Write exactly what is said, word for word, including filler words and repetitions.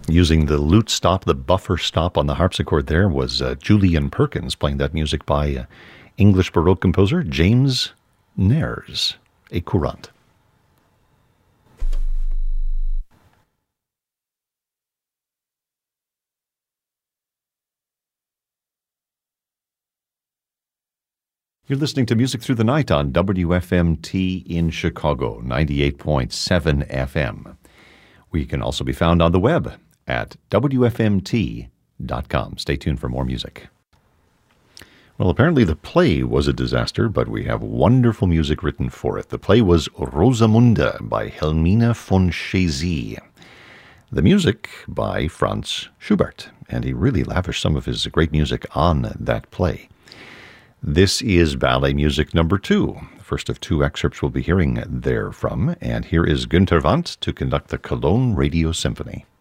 Using the lute stop, the buffer stop on the harpsichord there was uh, Julian Perkins playing that music by uh, English Baroque composer James Nares, a courant. You're listening to Music Through the Night on W F M T in Chicago, ninety-eight point seven F M. We can also be found on the web at W F M T dot com. Stay tuned for more music. Well, apparently the play was a disaster, but we have wonderful music written for it. The play was Rosamunde by Helmina von Chezy. The music by Franz Schubert, and he really lavished some of his great music on that play. This is ballet music number two. The first of two excerpts we'll be hearing therefrom, and here is Günter Wandt to conduct the Cologne Radio Symphony.